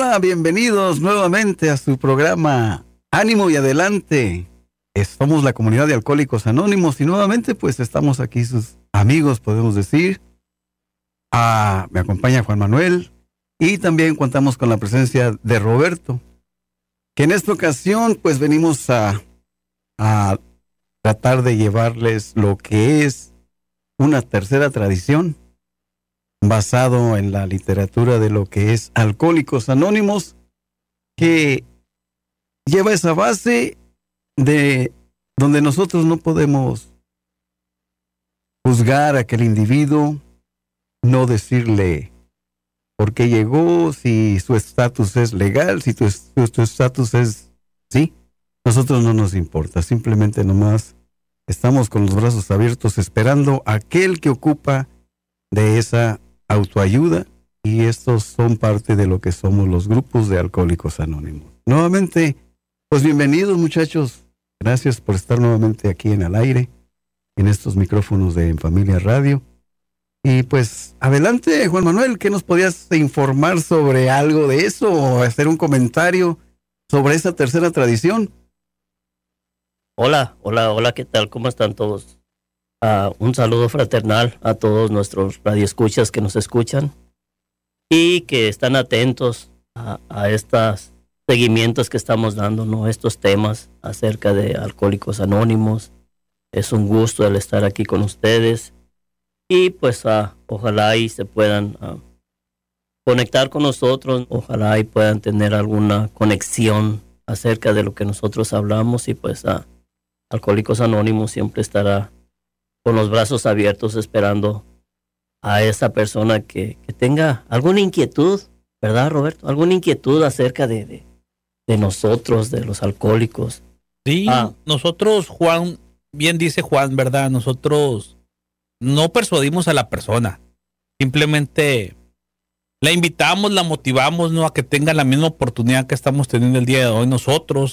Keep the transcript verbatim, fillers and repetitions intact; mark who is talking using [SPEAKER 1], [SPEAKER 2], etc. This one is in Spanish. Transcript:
[SPEAKER 1] hola, bienvenidos nuevamente a su programa Ánimo y Adelante. Somos la comunidad de Alcohólicos Anónimos y nuevamente pues estamos aquí sus amigos, podemos decir. Ah, me acompaña Juan Manuel y también contamos con la presencia de Roberto, que en esta ocasión pues venimos a, a tratar de llevarles lo que es una tercera tradición basado en la literatura de lo que es Alcohólicos Anónimos, que lleva esa base de donde nosotros no podemos juzgar a aquel individuo, no decirle por qué llegó, si su estatus es legal, si tu estatus es sí, nosotros no nos importa, simplemente nomás estamos con los brazos abiertos esperando a aquel que ocupa de esa autoayuda, y estos son parte de lo que somos los grupos de Alcohólicos Anónimos. Nuevamente, pues bienvenidos muchachos, gracias por estar nuevamente aquí en el aire, en estos micrófonos de En Familia Radio. Y pues adelante Juan Manuel, ¿qué nos podías informar sobre algo de eso o hacer un comentario sobre esa tercera tradición?
[SPEAKER 2] Hola, hola, hola, ¿qué tal? ¿Cómo están todos? Uh, un saludo fraternal a todos nuestros radioescuchas que nos escuchan y que están atentos a, a estos seguimientos que estamos dando, ¿no? Estos temas acerca de Alcohólicos Anónimos. Es un gusto el estar aquí con ustedes y pues uh, ojalá y se puedan uh, conectar con nosotros, ojalá y puedan tener alguna conexión acerca de lo que nosotros hablamos y pues uh, Alcohólicos Anónimos siempre estará con los brazos abiertos esperando a esa persona que, que tenga alguna inquietud, ¿verdad, Roberto? Alguna inquietud acerca de, de, de nosotros, de los alcohólicos.
[SPEAKER 3] Sí, ah. nosotros, Juan, bien dice Juan, ¿verdad? Nosotros no persuadimos a la persona, simplemente la invitamos, la motivamos, ¿no? A que tenga la misma oportunidad que estamos teniendo el día de hoy nosotros,